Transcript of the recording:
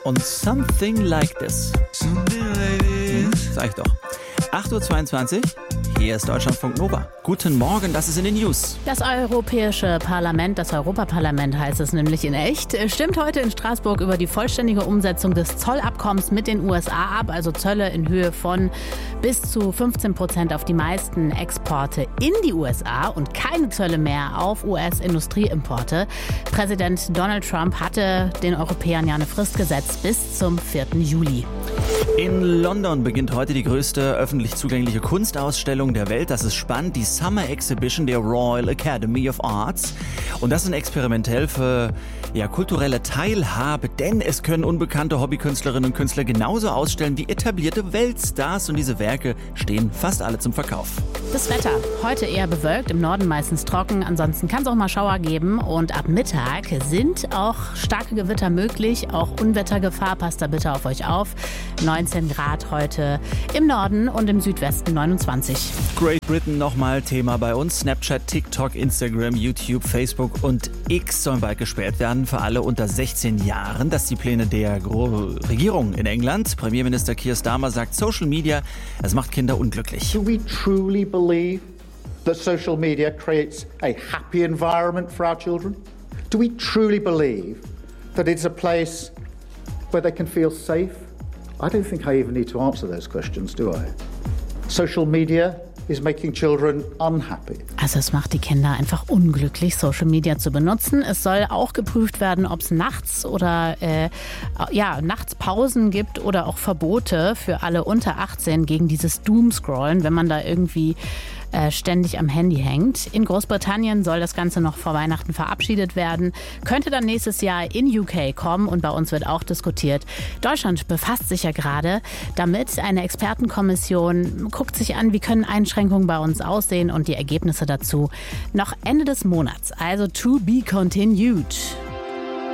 und Something Like This. Sag ich doch. 8.22 Uhr, hier ist Deutschlandfunk Nova. Guten Morgen, das ist in den News. Das Europäische Parlament, das Europaparlament heißt es nämlich in echt, stimmt heute in Straßburg über die vollständige Umsetzung des Zollabkommens mit den USA ab, also Zölle in Höhe von bis zu 15% auf die meisten Exporte in die USA und keine Zölle mehr auf US-Industrieimporte. Präsident Donald Trump hatte den Europäern ja eine Frist gesetzt bis zum 4. Juli. In London beginnt heute die größte öffentlich zugängliche Kunstausstellung der Welt. Das ist spannend, die Summer Exhibition der Royal Academy of Arts. Und das ist experimentell für kulturelle Teilhabe, denn es können unbekannte Hobbykünstlerinnen und Künstler genauso ausstellen wie etablierte Weltstars. Und diese Werke stehen fast alle zum Verkauf. Das Wetter, heute eher bewölkt, im Norden meistens trocken. Ansonsten kann es auch mal Schauer geben. Und ab Mittag sind auch starke Gewitter möglich. Auch Unwettergefahr, passt da bitte auf euch auf. 19 Grad heute im Norden und im Südwesten 29. Great Britain nochmal Thema bei uns. Snapchat, TikTok, Instagram, YouTube, Facebook und X sollen bald gesperrt werden für alle unter 16 Jahren. Das sind die Pläne der Regierung in England. Premierminister Keir Starmer sagt, Social Media, es macht Kinder unglücklich. Do we truly believe that social media creates a happy environment for our children? Do we truly believe that it's a place where they can feel safe? I don't think I even need to answer those questions, do I? Social media is making children unhappy. Also es macht die Kinder einfach unglücklich, Social Media zu benutzen. Es soll auch geprüft werden, ob es nachts oder nachts Pausen gibt oder auch Verbote für alle unter 18 gegen dieses Doomscrollen, wenn man da irgendwie ständig am Handy hängt. In Großbritannien soll das Ganze noch vor Weihnachten verabschiedet werden. Könnte dann nächstes Jahr in UK kommen und bei uns wird auch diskutiert. Deutschland befasst sich ja gerade damit. Eine Expertenkommission guckt sich an, wie können Einschränkungen bei uns aussehen und die Ergebnisse dazu noch Ende des Monats. Also to be continued.